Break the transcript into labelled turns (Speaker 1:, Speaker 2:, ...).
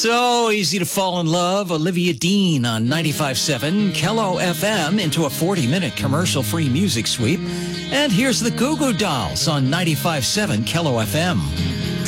Speaker 1: So easy to fall in love. Olivia Dean on 95.7 Kello FM into a 40-minute commercial-free music sweep. And here's the Goo Goo Dolls on 95.7 Kello FM.